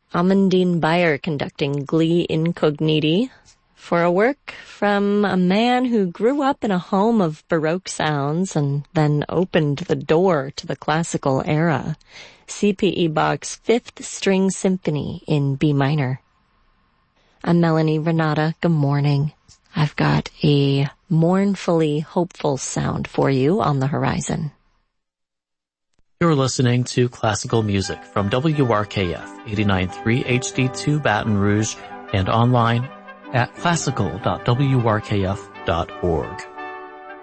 Amandine Bayer conducting Glee Incogniti for a work from a man who grew up in a home of Baroque sounds and then opened the door to the classical era. C.P.E. Bach's Fifth String Symphony in B minor. I'm Melanie Renata. Good morning. I've got a mournfully hopeful sound for you on the horizon. You're listening to classical music from WRKF 89.3 HD2 Baton Rouge and online at classical.wrkf.org.